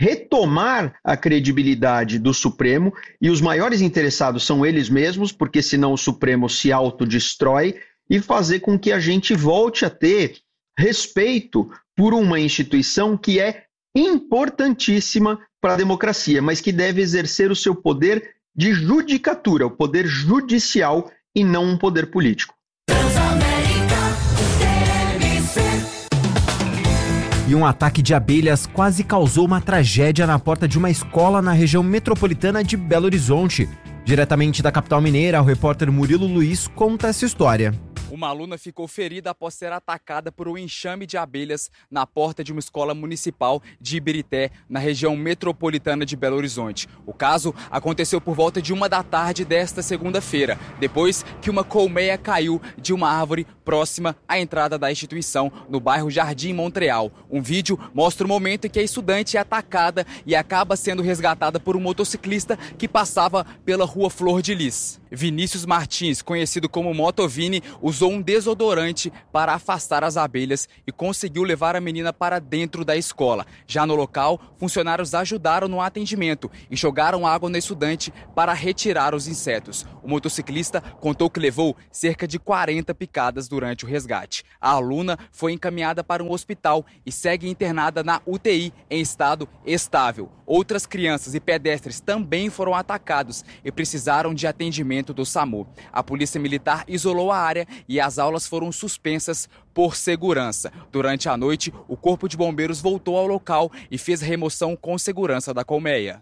retomar a credibilidade do Supremo e os maiores interessados são eles mesmos, porque senão o Supremo se autodestrói, e fazer com que a gente volte a ter respeito por uma instituição que é importantíssima para a democracia, mas que deve exercer o seu poder de judicatura, o poder judicial e não um poder político. E um ataque de abelhas quase causou uma tragédia na porta de uma escola na região metropolitana de Belo Horizonte. Diretamente da capital mineira, o repórter Murilo Luiz conta essa história. Uma aluna ficou ferida após ser atacada por um enxame de abelhas na porta de uma escola municipal de Ibirité, na região metropolitana de Belo Horizonte. O caso aconteceu por volta de uma da tarde desta segunda-feira, depois que uma colmeia caiu de uma árvore próxima à entrada da instituição, no bairro Jardim Montreal. Um vídeo mostra o momento em que a estudante é atacada e acaba sendo resgatada por um motociclista que passava pela rua Flor de Lis. Vinícius Martins, conhecido como Motovini, usou um desodorante para afastar as abelhas e conseguiu levar a menina para dentro da escola. Já no local, funcionários ajudaram no atendimento e jogaram água na estudante para retirar os insetos. O motociclista contou que levou cerca de quarenta picadas durante o resgate. A aluna foi encaminhada para um hospital e segue internada na U T I em estado estável. Outras crianças e pedestres também foram atacados e precisaram de atendimento do SAMU. A Polícia Militar isolou a área e as aulas foram suspensas por segurança. Durante a noite, o Corpo de Bombeiros voltou ao local e fez a remoção com segurança da colmeia.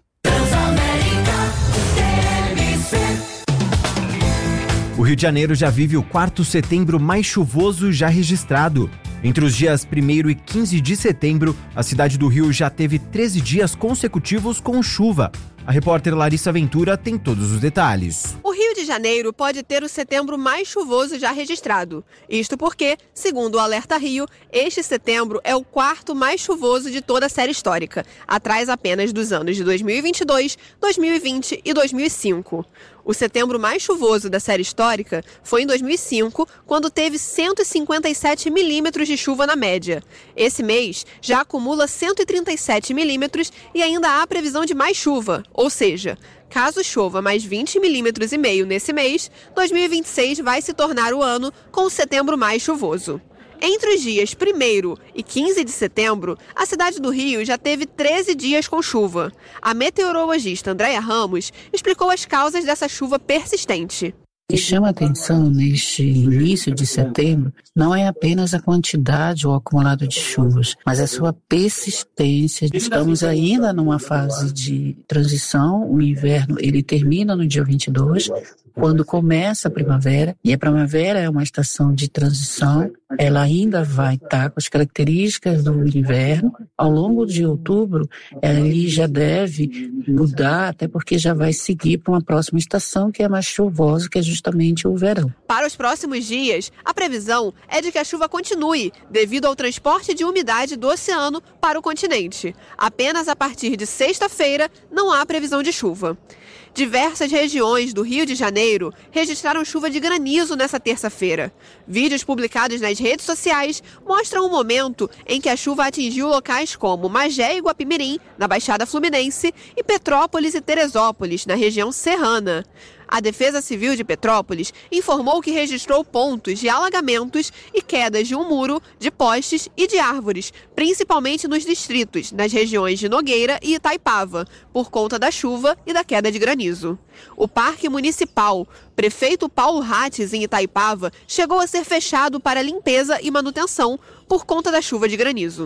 O Rio de Janeiro já vive o quarto setembro mais chuvoso já registrado. Entre os dias primeiro e quinze de setembro, a cidade do Rio já teve treze dias consecutivos com chuva. A repórter Larissa Ventura tem todos os detalhes. O Rio de Janeiro pode ter o setembro mais chuvoso já registrado. Isto porque, segundo o Alerta Rio, este setembro é o quarto mais chuvoso de toda a série histórica, atrás apenas dos anos de dois mil e vinte e dois, dois mil e vinte e dois mil e cinco. O setembro mais chuvoso da série histórica foi em dois mil e cinco, quando teve cento e cinquenta e sete milímetros de chuva na média. Esse mês já acumula cento e trinta e sete milímetros e ainda há previsão de mais chuva, ou seja, caso chova mais vinte milímetros e meio nesse mês, dois mil e vinte e seis vai se tornar o ano com o setembro mais chuvoso. Entre os dias primeiro e quinze de setembro, a cidade do Rio já teve treze dias com chuva. A meteorologista Andréia Ramos explicou as causas dessa chuva persistente. O que chama atenção neste início de setembro não é apenas a quantidade ou acumulado de chuvas, mas a sua persistência. Estamos ainda numa fase de transição, o inverno ele termina no dia vinte e dois, quando começa a primavera, e a primavera é uma estação de transição, ela ainda vai estar com as características do inverno. Ao longo de outubro, ele já deve mudar, até porque já vai seguir para uma próxima estação que é mais chuvosa, que é justamente o verão. Para os próximos dias, a previsão é de que a chuva continue, devido ao transporte de umidade do oceano para o continente. Apenas a partir de sexta-feira não há previsão de chuva. Diversas regiões do Rio de Janeiro registraram chuva de granizo nessa terça-feira. Vídeos publicados nas redes sociais mostram o momento em que a chuva atingiu locais como Magé e Guapimirim, na Baixada Fluminense, e Petrópolis e Teresópolis, na região serrana. A Defesa Civil de Petrópolis informou que registrou pontos de alagamentos e quedas de um muro, de postes e de árvores, principalmente nos distritos, nas regiões de Nogueira e Itaipava, por conta da chuva e da queda de granizo. O Parque Municipal, Prefeito Paulo Rates, em Itaipava, chegou a ser fechado para limpeza e manutenção por conta da chuva de granizo.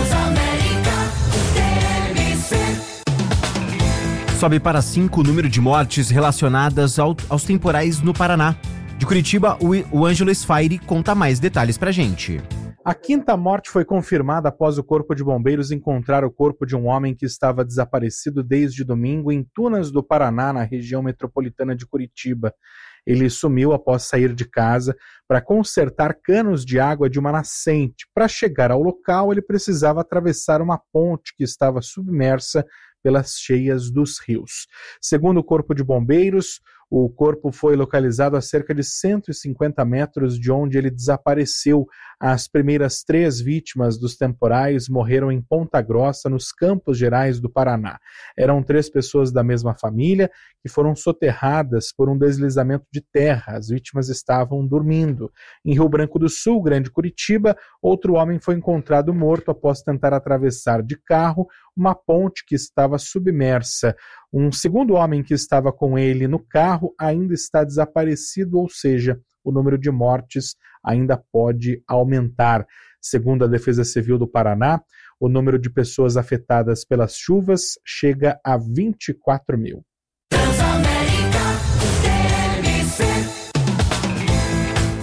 Sobe para cinco o número de mortes relacionadas ao, aos temporais no Paraná. De Curitiba, o, o Ângelo Sfairi conta mais detalhes pra gente. A quinta morte foi confirmada após o Corpo de Bombeiros encontrar o corpo de um homem que estava desaparecido desde domingo em Tunas do Paraná, na região metropolitana de Curitiba. Ele sumiu após sair de casa para consertar canos de água de uma nascente. Para chegar ao local, ele precisava atravessar uma ponte que estava submersa pelas cheias dos rios. Segundo o Corpo de Bombeiros, o corpo foi localizado a cerca de cento e cinquenta metros de onde ele desapareceu. As primeiras três vítimas dos temporais morreram em Ponta Grossa, nos Campos Gerais do Paraná. Eram três pessoas da mesma família que foram soterradas por um deslizamento de terra. As vítimas estavam dormindo. Em Rio Branco do Sul, Grande Curitiba, outro homem foi encontrado morto após tentar atravessar de carro uma ponte que estava submersa. Um segundo homem que estava com ele no carro ainda está desaparecido, ou seja, o número de mortes ainda pode aumentar. Segundo a Defesa Civil do Paraná, o número de pessoas afetadas pelas chuvas chega a vinte e quatro mil. Transamérica.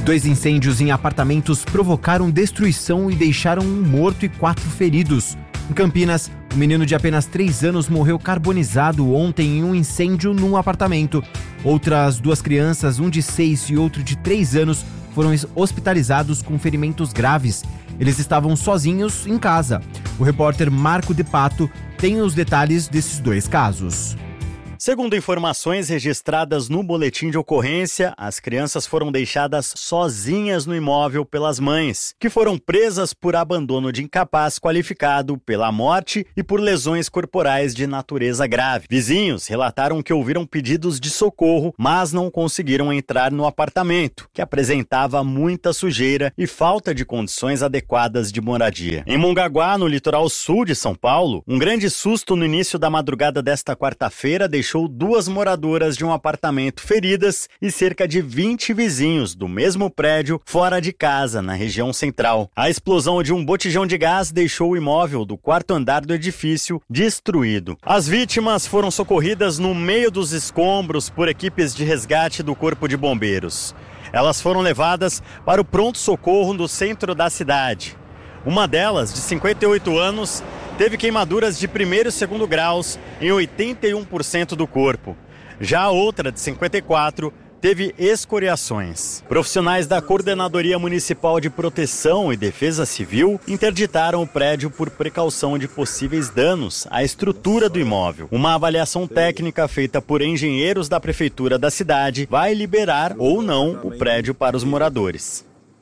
Dois incêndios em apartamentos provocaram destruição e deixaram um morto e quatro feridos. Em Campinas, um menino de apenas três anos morreu carbonizado ontem em um incêndio num apartamento. Outras duas crianças, um de seis e outro de três anos, foram hospitalizados com ferimentos graves. Eles estavam sozinhos em casa. O repórter Marco de Pato tem os detalhes desses dois casos. Segundo informações registradas no boletim de ocorrência, as crianças foram deixadas sozinhas no imóvel pelas mães, que foram presas por abandono de incapaz qualificado, pela morte e por lesões corporais de natureza grave. Vizinhos relataram que ouviram pedidos de socorro, mas não conseguiram entrar no apartamento, que apresentava muita sujeira e falta de condições adequadas de moradia. Em Mongaguá, no litoral sul de São Paulo, um grande susto no início da madrugada desta quarta-feira deixou deixou duas moradoras de um apartamento feridas e cerca de vinte vizinhos do mesmo prédio fora de casa, na região central. A explosão de um botijão de gás deixou o imóvel do quarto andar do edifício destruído. As vítimas foram socorridas no meio dos escombros por equipes de resgate do Corpo de Bombeiros. Elas foram levadas para o pronto-socorro do centro da cidade. Uma delas, de cinquenta e oito anos, teve queimaduras de primeiro e segundo graus em oitenta e um por cento do corpo. Já a outra, de cinquenta e quatro, teve escoriações. Profissionais da Coordenadoria Municipal de Proteção e Defesa Civil interditaram o prédio por precaução de possíveis danos à estrutura do imóvel. Uma avaliação técnica feita por engenheiros da Prefeitura da cidade vai liberar ou não o prédio para os moradores.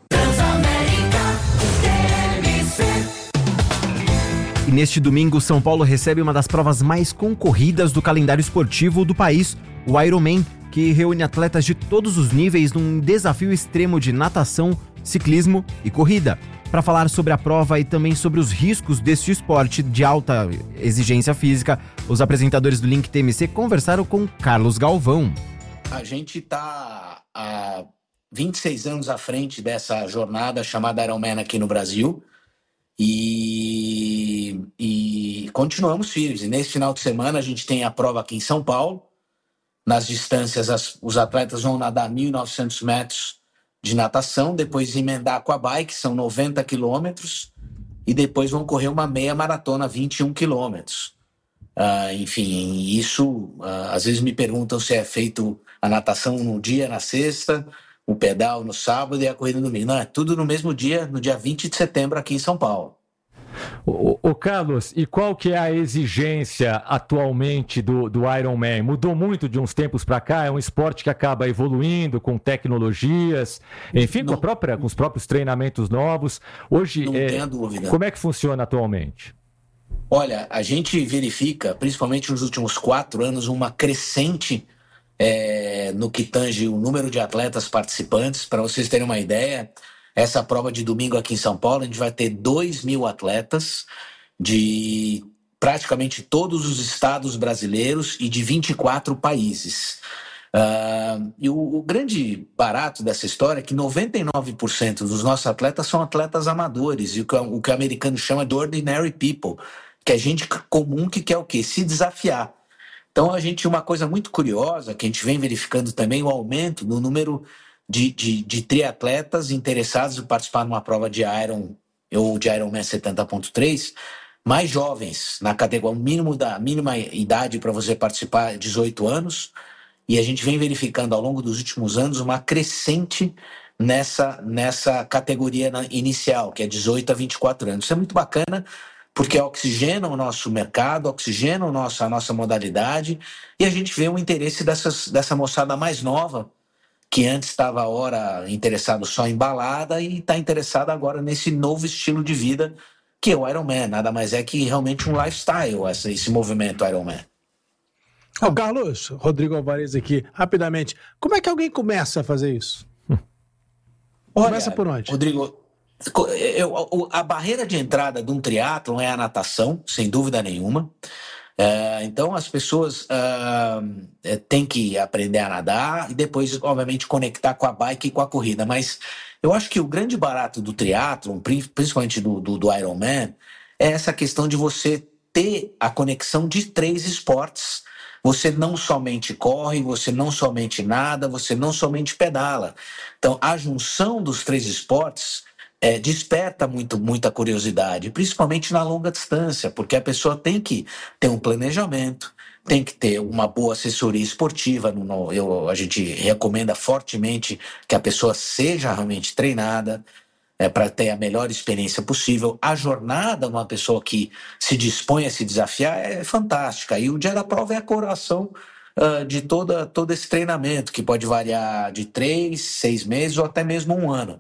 E neste domingo, São Paulo recebe uma das provas mais concorridas do calendário esportivo do país, o Ironman, que reúne atletas de todos os níveis num desafio extremo de natação, ciclismo e corrida. Para falar sobre a prova e também sobre os riscos deste esporte de alta exigência física, os apresentadores do Link T M C conversaram com Carlos Galvão. A gente está há vinte e seis anos à frente dessa jornada chamada Ironman aqui no Brasil. E, e continuamos firmes. E nesse final de semana a gente tem a prova aqui em São Paulo. Nas distâncias, as, os atletas vão nadar mil e novecentos metros de natação, depois emendar com a bike, são noventa quilômetros, e depois vão correr uma meia maratona, vinte e um quilômetros. Uh, enfim, isso, uh, às vezes me perguntam se é feito a natação no dia, na sexta, o pedal no sábado e a corrida no domingo. Não, é tudo no mesmo dia, no dia vinte de setembro aqui em São Paulo. Ô, ô Carlos, e qual que é a exigência atualmente do, do Ironman? Mudou muito de uns tempos para cá? É um esporte que acaba evoluindo com tecnologias, enfim, não, com, a própria, com os próprios treinamentos novos. Hoje, não é, tenha dúvida. Como é que funciona atualmente? Olha, a gente verifica, principalmente nos últimos quatro anos, uma crescente É, no que tange o número de atletas participantes. Para vocês terem uma ideia, essa prova de domingo aqui em São Paulo, a gente vai ter dois mil atletas de praticamente todos os estados brasileiros e de vinte e quatro países. Uh, e o, o grande barato dessa história é que noventa e nove por cento dos nossos atletas são atletas amadores, e o que o, que o americano chama de ordinary people, que é gente comum que quer o quê? Se desafiar. Então, a gente, uma coisa muito curiosa, que a gente vem verificando também, o aumento no número de, de, de triatletas interessados em participar numa prova de Iron ou de Ironman setenta ponto três, mais jovens, na categoria, o mínimo da mínima idade para você participar é dezoito anos, e a gente vem verificando ao longo dos últimos anos uma crescente nessa, nessa categoria inicial, que é dezoito a vinte e quatro anos. Isso é muito bacana, porque oxigena o nosso mercado, oxigena o nosso, a nossa modalidade, e a gente vê o interesse dessas, dessa moçada mais nova, que antes estava, ora, interessado só em balada, e está interessado agora nesse novo estilo de vida, que é o Ironman. Nada mais é que realmente um lifestyle, esse, esse movimento Ironman. Ô, Carlos, Rodrigo Alvarez aqui, rapidamente, como é que alguém começa a fazer isso? Olha, começa por onde? Rodrigo, eu, a barreira de entrada de um triatlon é a natação, sem dúvida nenhuma. É, então as pessoas é, têm que aprender a nadar e depois, obviamente, conectar com a bike e com a corrida. Mas eu acho que o grande barato do triatlon, principalmente do, do, do Ironman, é essa questão de você ter a conexão de três esportes você não somente corre, você não somente nada, você não somente pedala. Então, a junção dos três esportes é, desperta muito, muita curiosidade, principalmente na longa distância, porque a pessoa tem que ter um planejamento, tem que ter uma boa assessoria esportiva. No, no, eu, a gente recomenda fortemente que a pessoa seja realmente treinada, é, para ter a melhor experiência possível. A jornada de uma pessoa que se dispõe a se desafiar é fantástica. E o dia da prova é a coroação uh, de toda, todo esse treinamento, que pode variar de três, seis meses ou até mesmo um ano.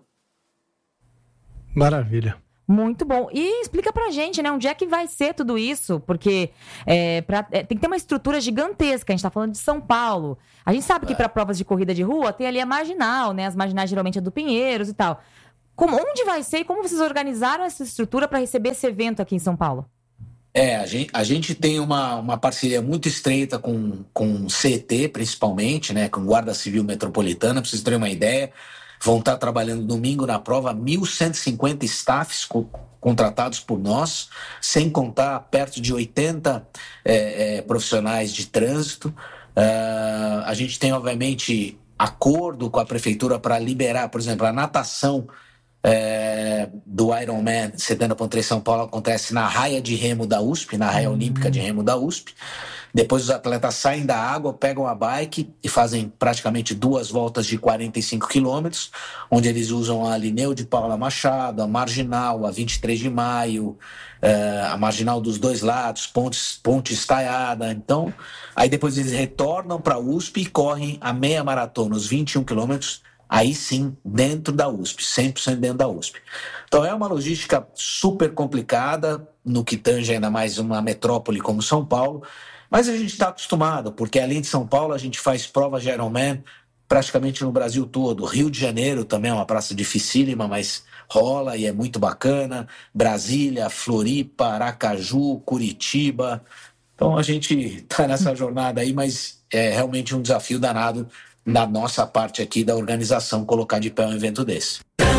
Maravilha. Muito bom. E explica pra gente, né, onde é que vai ser tudo isso? Porque é, pra, é, tem que ter uma estrutura gigantesca. A gente tá falando de São Paulo. A gente sabe que para provas de corrida de rua tem ali a marginal, né? As marginais geralmente é do Pinheiros e tal. Como, onde vai ser e como vocês organizaram essa estrutura para receber esse evento aqui em São Paulo? É, a gente, a gente tem uma, uma parceria muito estreita com, com o C E T, principalmente, né, com Guarda Civil Metropolitana, para vocês terem uma ideia. Vão estar trabalhando domingo na prova mil cento e cinquenta staffs co- contratados por nós, sem contar perto de oitenta é, é, profissionais de trânsito. Uh, a gente tem, obviamente, acordo com a prefeitura para liberar, por exemplo, a natação é, do Ironman setenta ponto três São Paulo acontece na raia de remo da U S P, na raia olímpica de remo da U S P. Depois os atletas saem da água, pegam a bike e fazem praticamente duas voltas de quarenta e cinco quilômetros, onde eles usam a Lineu de Paula Machado, a Marginal, a vinte e três de maio, a Marginal dos dois lados, Ponte, Ponte Estaiada. Então, aí depois eles retornam para a U S P e correm a meia maratona, os vinte e um quilômetros, aí sim, dentro da U S P, cem por cento dentro da U S P. Então é uma logística super complicada, no que tange ainda mais uma metrópole como São Paulo, mas a gente está acostumado, porque além de São Paulo, a gente faz provas de Ironman praticamente no Brasil todo. Rio de Janeiro também é uma praça dificílima, mas rola e é muito bacana. Brasília, Floripa, Aracaju, Curitiba. Então a gente está nessa jornada aí, mas é realmente um desafio danado na nossa parte aqui da organização colocar de pé um evento desse.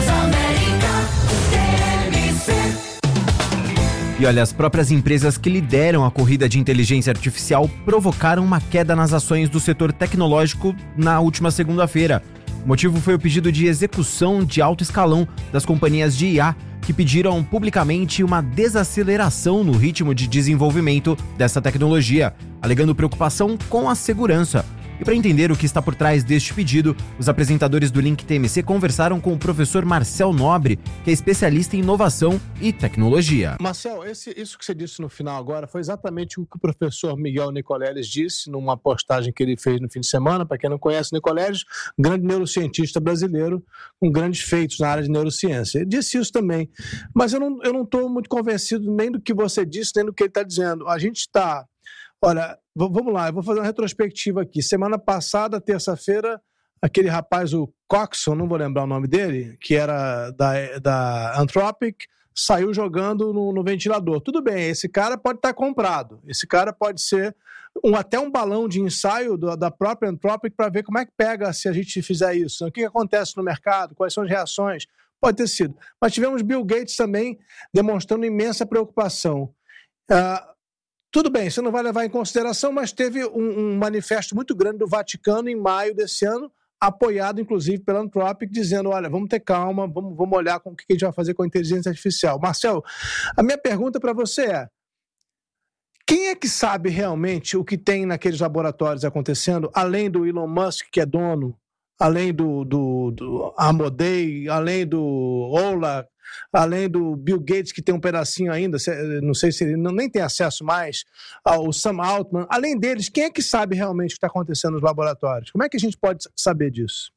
E olha, as próprias empresas que lideram a corrida de inteligência artificial provocaram uma queda nas ações do setor tecnológico na última segunda-feira. O motivo foi o pedido de execução de alto escalão das companhias de I A, que pediram publicamente uma desaceleração no ritmo de desenvolvimento dessa tecnologia, alegando preocupação com a segurança. E para entender o que está por trás deste pedido, os apresentadores do Link T M C conversaram com o professor Marcel Nobre, que é especialista em inovação e tecnologia. Marcel, esse, isso que você disse no final agora foi exatamente o que o professor Miguel Nicoleles disse numa postagem que ele fez no fim de semana. Para quem não conhece Nicoleles, grande neurocientista brasileiro com grandes feitos na área de neurociência. Ele disse isso também, mas eu não eu não estou muito convencido nem do que você disse, nem do que ele está dizendo. A gente está... Olha, vamos lá, eu vou fazer uma retrospectiva aqui. Semana passada, terça-feira, aquele rapaz, o Coxon, não vou lembrar o nome dele, que era da, da Anthropic, saiu jogando no, no ventilador. Tudo bem, esse cara pode estar comprado, esse cara pode ser um, até um balão de ensaio do, da própria Anthropic para ver como é que pega se a gente fizer isso. O que, que acontece no mercado, quais são as reações, pode ter sido. Mas tivemos Bill Gates também demonstrando imensa preocupação. Uh, Tudo bem, você não vai levar em consideração, mas teve um, um manifesto muito grande do Vaticano em maio desse ano, apoiado inclusive pela Anthropic, dizendo, olha, vamos ter calma, vamos, vamos olhar com o que a gente vai fazer com a inteligência artificial. Marcel, a minha pergunta para você é, quem é que sabe realmente o que tem naqueles laboratórios acontecendo, além do Elon Musk, que é dono, além do, do, do Amodei, além do Ola, além do Bill Gates, que tem um pedacinho ainda, não sei se ele não, nem tem acesso mais, ao Sam Altman, além deles, quem é que sabe realmente o que está acontecendo nos laboratórios? Como é que a gente pode saber disso?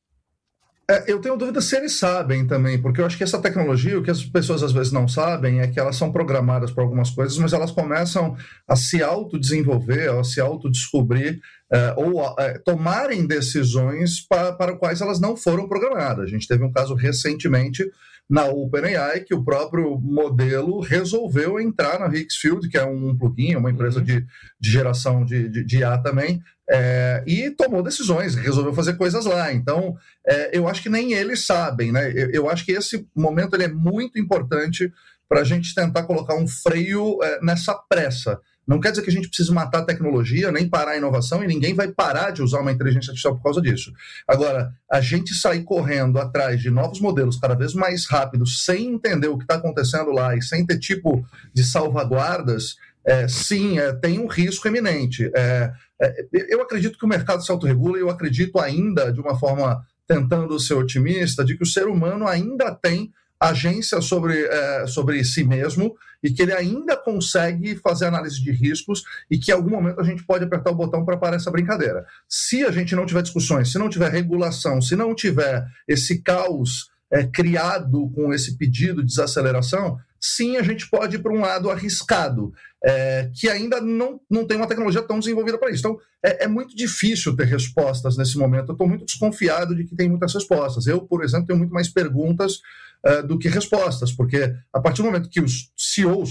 É, eu tenho dúvida se eles sabem também, porque eu acho que essa tecnologia, o que as pessoas às vezes não sabem é que elas são programadas para algumas coisas, mas elas começam a se autodesenvolver, a se autodescobrir, é, ou é, tomarem decisões para, para quais elas não foram programadas. A gente teve um caso recentemente na OpenAI, que o próprio modelo resolveu entrar na Higgsfield, que é um plugin, uma empresa uhum. de, de geração de, de, de I A também, é, e tomou decisões, resolveu fazer coisas lá. Então, é, eu acho que nem eles sabem, né? Eu, eu acho que esse momento ele é muito importante para a gente tentar colocar um freio é, nessa pressa. Não quer dizer que a gente precise matar a tecnologia, nem parar a inovação, e ninguém vai parar de usar uma inteligência artificial por causa disso. Agora, a gente sair correndo atrás de novos modelos cada vez mais rápidos, sem entender o que está acontecendo lá e sem ter tipo de salvaguardas, é, sim, é, tem um risco eminente. É, é, eu acredito que o mercado se autorregula e eu acredito ainda, de uma forma tentando ser otimista, de que o ser humano ainda tem agência sobre, é, sobre si mesmo e que ele ainda consegue fazer análise de riscos e que em algum momento a gente pode apertar o botão para parar essa brincadeira. Se a gente não tiver discussões, se não tiver regulação, se não tiver esse caos é, criado com esse pedido de desaceleração, sim, a gente pode ir para um lado arriscado, é, que ainda não, não tem uma tecnologia tão desenvolvida para isso. Então, é, é muito difícil ter respostas nesse momento. Eu estou muito desconfiado de que tem muitas respostas. Eu, por exemplo, tenho muito mais perguntas uh, do que respostas, porque a partir do momento que os C E Os